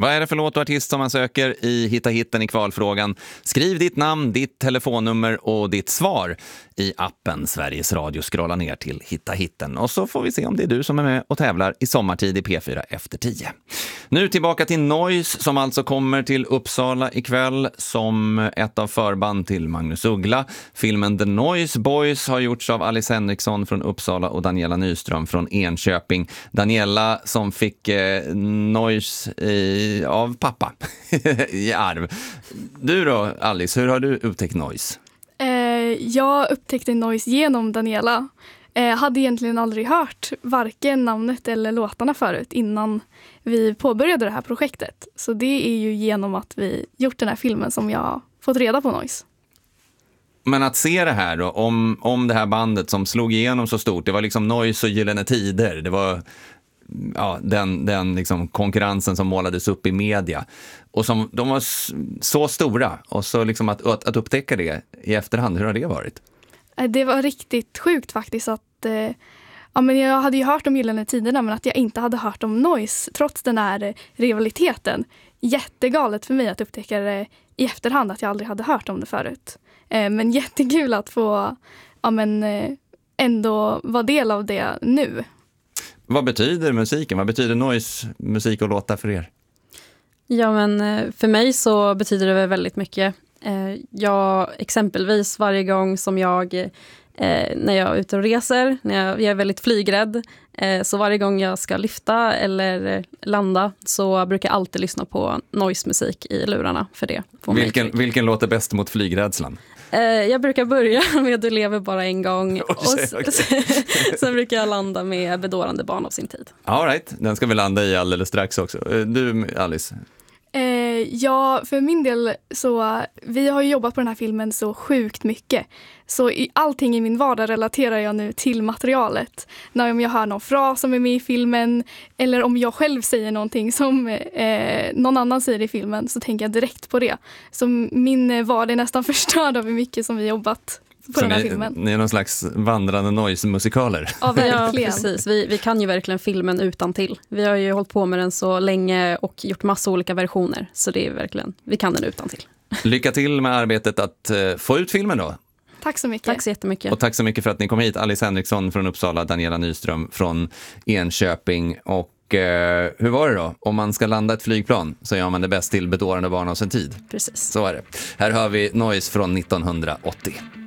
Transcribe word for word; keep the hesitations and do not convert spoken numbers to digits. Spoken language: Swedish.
Vad är det för låt och artist som man söker i Hitta hitten i kvalfrågan? Skriv ditt namn, ditt telefonnummer och ditt svar i appen Sveriges Radio. Scrolla ner till Hitta hitten och så får vi se om det är du som är med och tävlar i sommartid i P fyra efter tio. Nu tillbaka till Noise som alltså kommer till Uppsala ikväll som ett av förband till Magnus Uggla. Filmen The Noise Boys har gjorts av Alice Henriksson från Uppsala och Daniela Nyström från Enköping. Daniela som fick eh, Noise i, av pappa i arv. Du då Alice, hur har du upptäckt Noise? Eh, jag upptäckte Noise genom Daniela. Eh, hade egentligen aldrig hört varken namnet eller låtarna förut innan vi påbörjade det här projektet. Så det är ju genom att vi gjort den här filmen som jag fått reda på Noise. Men att se det här då, om, om det här bandet som slog igenom så stort, det var liksom Noise och Gyllene Tider, det var ja, den, den liksom konkurrensen som målades upp i media. Och som, de var så stora, och så liksom att, att, att upptäcka det i efterhand, hur har det varit? Det var riktigt sjukt faktiskt att eh, ja, men jag hade ju hört om Gyllene Tiderna men att jag inte hade hört om Noise trots den här rivaliteten. Jättegalet för mig att upptäcka det i efterhand, att jag aldrig hade hört om det förut. Eh, men jättekul att få ja, men, eh, ändå vara del av det nu. Vad betyder musiken? Vad betyder Noise musik och låtar för er? Ja, men för mig så betyder det väldigt mycket. Jag exempelvis varje gång som jag, när jag är ute och reser, när jag, jag är väldigt flygrädd, så varje gång jag ska lyfta eller landa så brukar jag alltid lyssna på Noise-musik i lurarna för det. Vilken, vilken låter bäst mot flygrädslan? Jag brukar börja med Du lever bara en gång oh, och s- okay. Sen brukar jag landa med Bedårande barn av sin tid. All right, den ska vi landa i alldeles strax också. Du Alice? Eh, ja, för min del så vi har ju jobbat på den här filmen så sjukt mycket. Så i allting i min vardag relaterar jag nu till materialet. När om jag hör någon fras som är med i filmen eller om jag själv säger någonting som eh, någon annan säger i filmen så tänker jag direkt på det. Så min vardag är nästan förstörd av hur mycket som vi jobbat på så den här ni, filmen. Ni är någon slags vandrande Noise-musikaler. Ja, verkligen. Ja, precis. Vi, vi kan ju verkligen filmen utan till. Vi har ju hållit på med den så länge och gjort massa olika versioner. Så det är verkligen, vi kan den utan till. Lycka till med arbetet att uh, få ut filmen då. Tack så mycket. Tack så jättemycket. Och tack så mycket för att ni kom hit. Alice Henriksson från Uppsala, Daniela Nyström från Enköping. Och uh, hur var det då? Om man ska landa ett flygplan så gör man det bäst till Bedårande barn av sin tid. Precis. Så är det. Här har vi Noise från nittonhundraåttio.